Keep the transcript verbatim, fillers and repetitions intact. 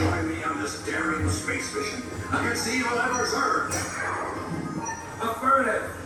join me on this daring space mission against the evil Emperor Zurg? Affirmative.